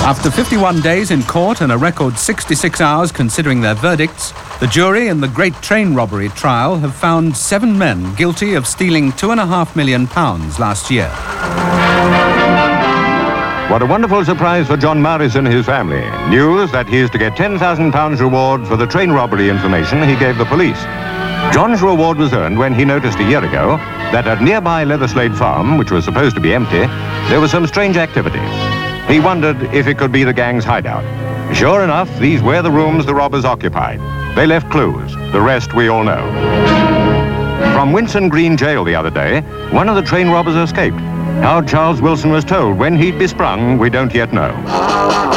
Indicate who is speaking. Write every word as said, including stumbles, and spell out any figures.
Speaker 1: After fifty-one days in court and a record sixty-six hours considering their verdicts, the jury in the Great Train Robbery trial have found seven men guilty of stealing two and a half million pounds last year.
Speaker 2: What a wonderful surprise for John Morris and his family. News that he is to get ten thousand pounds reward for the train robbery information he gave the police. John's reward was earned when he noticed a year ago that at nearby Leatherslade Farm, which was supposed to be empty, there was some strange activity. He wondered if it could be the gang's hideout. Sure enough, these were the rooms the robbers occupied. They left clues. The rest we all know. From Winson Green Jail the other day, one of the train robbers escaped. How Charles Wilson was told when he'd be sprung, we don't yet know.